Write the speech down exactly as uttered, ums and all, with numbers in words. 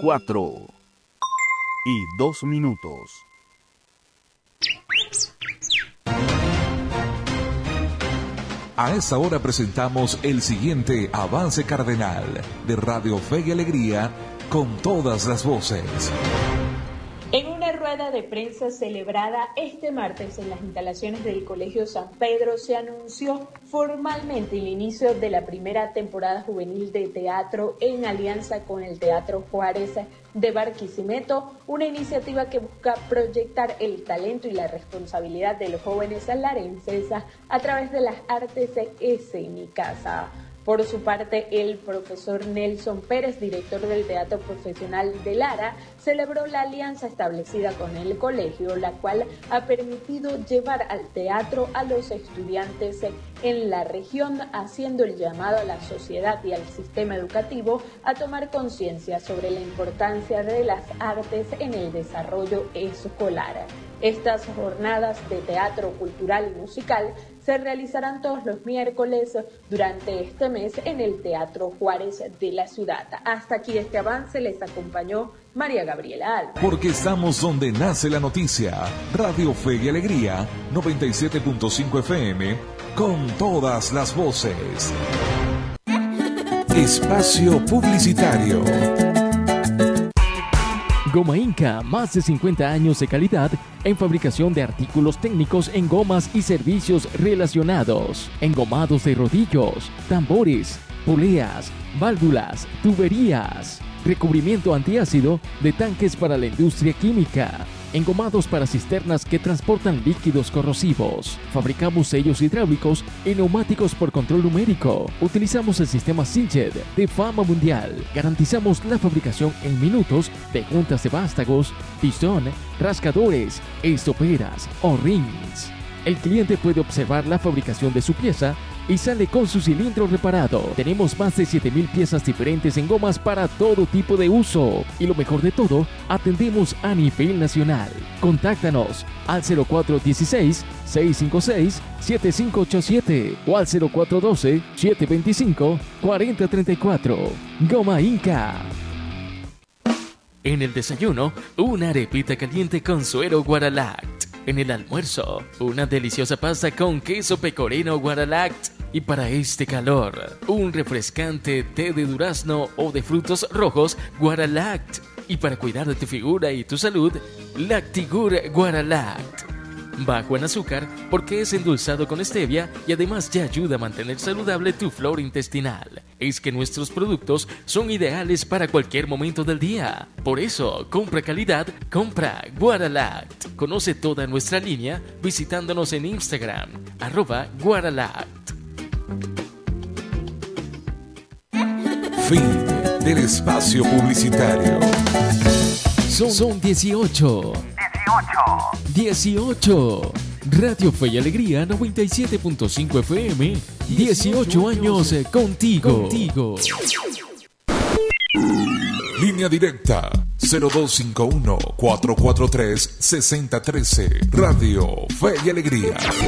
cuatro y dos minutos. A esta hora presentamos el siguiente avance cardenal de Radio Fe y Alegría con todas las voces. En una rueda de prensa celebrada este martes en las instalaciones del Colegio San Pedro se anunció formalmente el inicio de la primera temporada juvenil de teatro en alianza con el Teatro Juárez de Barquisimeto, una iniciativa que busca proyectar el talento y la responsabilidad de los jóvenes larenses a través de las artes escénicas. Por su parte, el profesor Nelson Pérez, director del Teatro Profesional de Lara, celebró la alianza establecida con el colegio, la cual ha permitido llevar al teatro a los estudiantes en la región, haciendo el llamado a la sociedad y al sistema educativo a tomar conciencia sobre la importancia de las artes en el desarrollo escolar. Estas jornadas de teatro cultural y musical se realizarán todos los miércoles durante este mes en el Teatro Juárez de la ciudad. Hasta aquí este avance, les acompañó María Gabriela Alba. Porque estamos donde nace la noticia. Radio Fe y Alegría, noventa y siete punto cinco F M, con todas las voces. Espacio publicitario. Goma Inca, más de cincuenta años de calidad en fabricación de artículos técnicos en gomas y servicios relacionados, engomados de rodillos, tambores, poleas, válvulas, tuberías, recubrimiento antiácido de tanques para la industria química, engomados para cisternas que transportan líquidos corrosivos. Fabricamos sellos hidráulicos y neumáticos por control numérico. Utilizamos el sistema Sinched de fama mundial. Garantizamos la fabricación en minutos de juntas de vástagos, pistón, rascadores, estoperas o rings. El cliente puede observar la fabricación de su pieza y sale con su cilindro reparado. Tenemos más de siete mil piezas diferentes en gomas para todo tipo de uso. Y lo mejor de todo, atendemos a nivel nacional. Contáctanos al cero cuatro uno seis, seis cinco seis, siete cinco ocho siete o al cero cuatro uno dos, siete dos cinco, cuatro cero tres cuatro. Goma Inca. En el desayuno, una arepita caliente con suero Guaralact. En el almuerzo, una deliciosa pasta con queso pecorino Guaralact. Y para este calor, un refrescante té de durazno o de frutos rojos Guaralact. Y para cuidar de tu figura y tu salud, Lactigur Guaralact. Bajo en azúcar porque es endulzado con stevia y además ya ayuda a mantener saludable tu flora intestinal. Es que nuestros productos son ideales para cualquier momento del día. Por eso, compra calidad, compra Guaralact. Conoce toda nuestra línea visitándonos en Instagram, arroba Guaralact. Fin del espacio publicitario. Son, son dieciocho. dieciocho. Radio Fe y Alegría noventa y siete punto cinco F M. dieciocho años contigo. contigo. Línea directa cero dos cinco uno, cuatro cuatro tres, seis cero uno tres. Radio Fe y Alegría.